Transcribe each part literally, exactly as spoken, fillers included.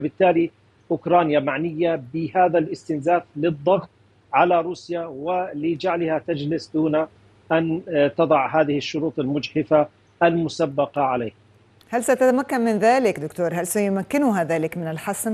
بالتالي أوكرانيا معنية بهذا الاستنزاف للضغط على روسيا ولجعلها تجلس دون أن تضع هذه الشروط المجحفة المسبقة عليه. هل ستتمكن من ذلك دكتور؟ هل سيمكنها ذلك من الحسم؟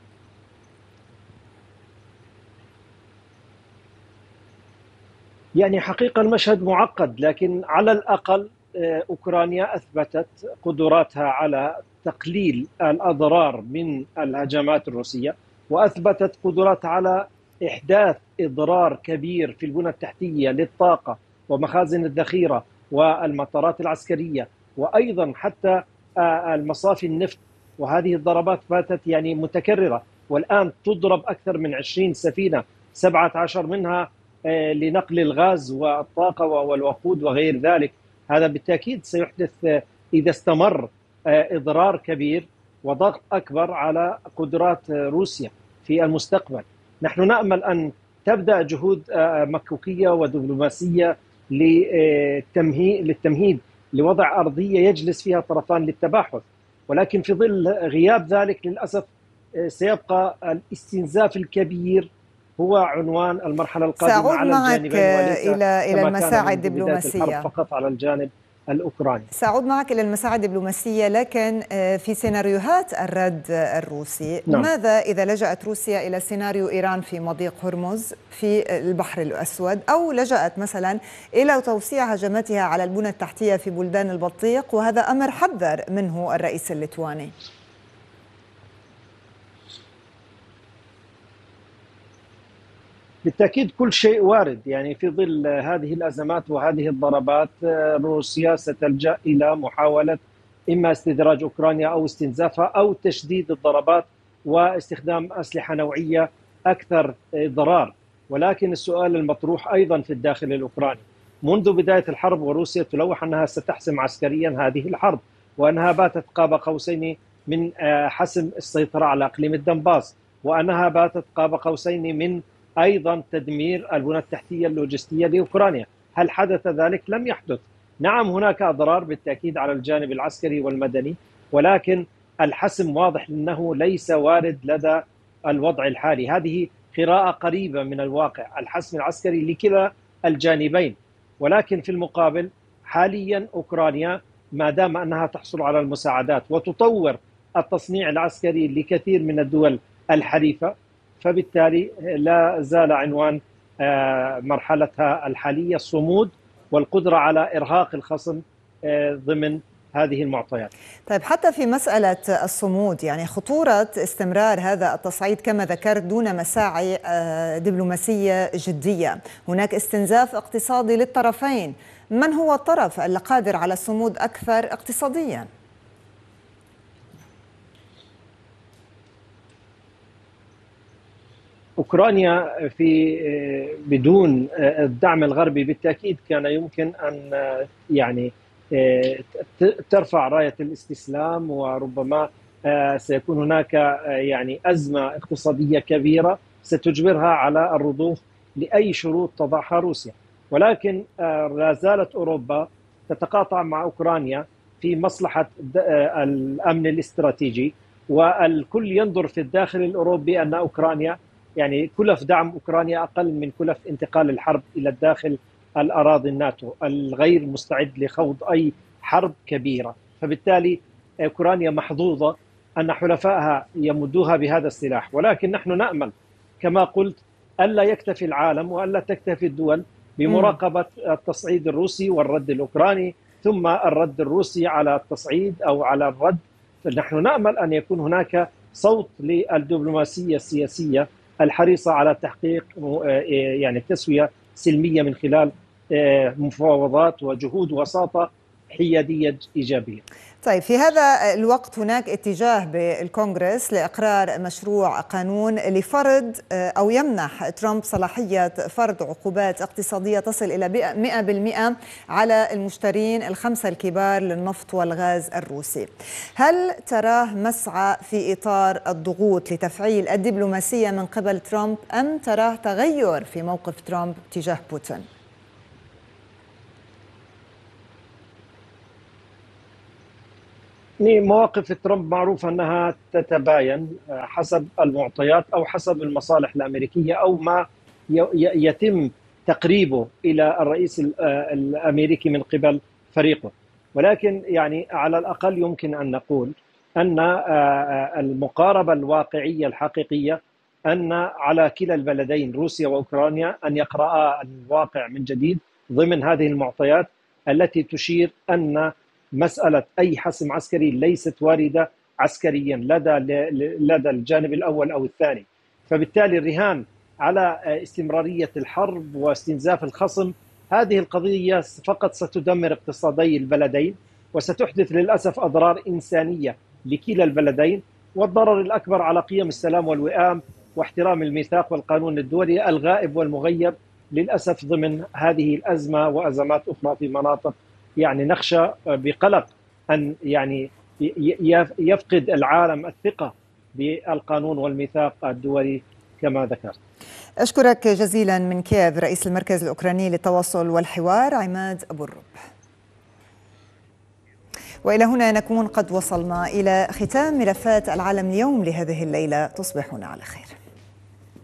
يعني حقيقة المشهد معقد، لكن على الأقل أوكرانيا أثبتت قدراتها على تقليل الأضرار من الهجمات الروسية، وأثبتت قدراتها على إحداث إضرار كبير في البنى التحتية للطاقة ومخازن الذخيرة والمطارات العسكرية، وأيضا حتى المصافي النفط. وهذه الضربات باتت يعني متكررة، والآن تضرب أكثر من عشرين سفينة، سبعة عشر منها لنقل الغاز والطاقة والوقود وغير ذلك. هذا بالتأكيد سيحدث إذا استمر إضرار كبير وضغط أكبر على قدرات روسيا في المستقبل. نحن نأمل أن تبدأ جهود مكوكية ودبلوماسية للتمهيد لوضع أرضية يجلس فيها الطرفان للتباحث، ولكن في ظل غياب ذلك للأسف سيبقى الاستنزاف الكبير هو عنوان المرحلة القادمة على الجانبين، وليس إلى إلى المساعي الدبلوماسية فقط على الجانب الأوكراني. سأعود معك إلى المساعي الدبلوماسية، لكن في سيناريوهات الرد الروسي، نعم. ماذا إذا لجأت روسيا إلى سيناريو إيران في مضيق هرمز في البحر الأسود، أو لجأت مثلا إلى توسيع هجماتها على البنى التحتية في بلدان البلطيق، وهذا أمر حذر منه الرئيس الليتواني؟ بالتأكيد كل شيء وارد. يعني في ظل هذه الأزمات وهذه الضربات روسيا ستلجأ إلى محاولة إما استدراج أوكرانيا أو استنزافها أو تشديد الضربات واستخدام أسلحة نوعية أكثر ضرار. ولكن السؤال المطروح أيضا في الداخل الأوكراني منذ بداية الحرب، وروسيا تلوح أنها ستحسم عسكريا هذه الحرب، وأنها باتت قاب قوسين من حسم السيطرة على إقليم الدنباس، وأنها باتت قاب قوسين من أيضا تدمير البنى التحتية اللوجستية لأوكرانيا. هل حدث ذلك؟ لم يحدث. نعم هناك أضرار بالتأكيد على الجانب العسكري والمدني، ولكن الحسم واضح أنه ليس وارد لدى الوضع الحالي. هذه قراءة قريبة من الواقع، الحسم العسكري لكلا الجانبين. ولكن في المقابل حاليا أوكرانيا ما دام أنها تحصل على المساعدات وتطور التصنيع العسكري لكثير من الدول الحليفة، فبالتالي لا زال عنوان مرحلتها الحالية الصمود والقدرة على إرهاق الخصم ضمن هذه المعطيات. طيب، حتى في مسألة الصمود، يعني خطورة استمرار هذا التصعيد كما ذكرت دون مساعي دبلوماسية جدية، هناك استنزاف اقتصادي للطرفين، من هو الطرف اللي قادر على الصمود أكثر اقتصادياً؟ أوكرانيا في بدون الدعم الغربي بالتأكيد كان يمكن أن يعني ترفع راية الاستسلام، وربما سيكون هناك يعني أزمة اقتصادية كبيرة ستجبرها على الرضوخ لأي شروط تضعها روسيا. ولكن لا زالت أوروبا تتقاطع مع أوكرانيا في مصلحة الأمن الاستراتيجي، والكل ينظر في الداخل الأوروبي أن أوكرانيا يعني كلف دعم أوكرانيا أقل من كلف انتقال الحرب إلى الداخل الأراضي الناتو الغير مستعد لخوض أي حرب كبيرة. فبالتالي أوكرانيا محظوظة أن حلفائها يمدوها بهذا السلاح، ولكن نحن نأمل كما قلت ألا يكتفي العالم وألا تكتفي الدول بمراقبة التصعيد الروسي والرد الأوكراني ثم الرد الروسي على التصعيد أو على الرد. فنحن نأمل أن يكون هناك صوت للدبلوماسية السياسية الحريصة على تحقيق يعني تسوية سلمية من خلال مفاوضات وجهود وساطة حيادية إيجابية. طيب، في هذا الوقت هناك اتجاه بالكونغرس لإقرار مشروع قانون لفرض أو يمنح ترامب صلاحية فرض عقوبات اقتصادية تصل إلى مئة بالمئة على المشترين الخمسة الكبار للنفط والغاز الروسي. هل تراه مسعى في إطار الضغوط لتفعيل الدبلوماسية من قبل ترامب، أم تراه تغير في موقف ترامب تجاه بوتين؟ مواقف ترامب معروفة أنها تتباين حسب المعطيات أو حسب المصالح الأمريكية أو ما يتم تقريبه إلى الرئيس الأمريكي من قبل فريقه. ولكن يعني على الأقل يمكن أن نقول أن المقاربة الواقعية الحقيقية أن على كلا البلدين روسيا وأوكرانيا أن يقرأا الواقع من جديد ضمن هذه المعطيات التي تشير أن مسألة أي حسم عسكري ليست واردة عسكريا لدى لدى الجانب الأول أو الثاني. فبالتالي الرهان على استمرارية الحرب واستنزاف الخصم، هذه القضية فقط ستدمر اقتصادي البلدين وستحدث للأسف أضرار إنسانية لكلا البلدين، والضرر الأكبر على قيم السلام والوئام واحترام الميثاق والقانون الدولي الغائب والمغيب للأسف ضمن هذه الأزمة وأزمات أخرى في مناطق. يعني نخشى بقلق أن يعني يفقد العالم الثقة بالقانون والميثاق الدولي كما ذكرت. أشكرك جزيلا من كييف رئيس المركز الأوكراني للتواصل والحوار عماد أبو الرب. وإلى هنا نكون قد وصلنا إلى ختام ملفات العالم اليوم لهذه الليلة. تصبحون على خير.